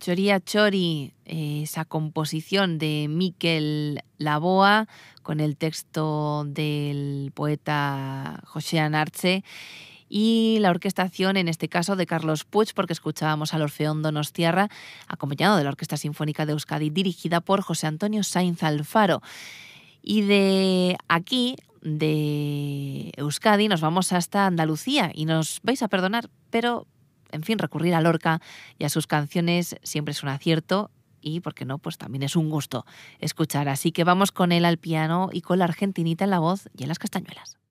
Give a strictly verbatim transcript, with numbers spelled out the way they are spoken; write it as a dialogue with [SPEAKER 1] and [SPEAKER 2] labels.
[SPEAKER 1] Choría Chori, eh, esa composición de Miquel Laboa con el texto del poeta Joxean Arche y la orquestación, en este caso, de Carlos Puig, porque escuchábamos al Orfeón Donostiarra, acompañado de la Orquesta Sinfónica de Euskadi, dirigida por José Antonio Sainz Alfaro. Y de aquí, de Euskadi, nos vamos hasta Andalucía y nos vais a perdonar, pero, en fin, recurrir a Lorca y a sus canciones siempre es un acierto y, ¿por qué no?, pues también es un gusto escuchar. Así que vamos con él al piano y con la argentinita en la voz y en las castañuelas.